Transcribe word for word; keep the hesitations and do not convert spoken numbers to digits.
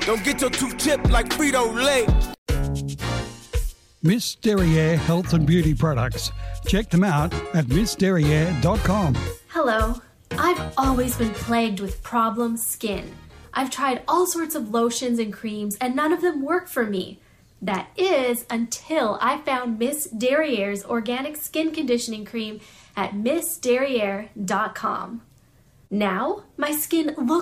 Don't get your tooth chipped like Frito-Lay. Miss Derriere Health and Beauty Products. Check them out at miss derriere dot com. Hello. I've always been plagued with problem skin. I've tried all sorts of lotions and creams and none of them work for me. That is until I found Miss Derriere's organic skin conditioning cream at miss derriere dot com. Now, my skin looks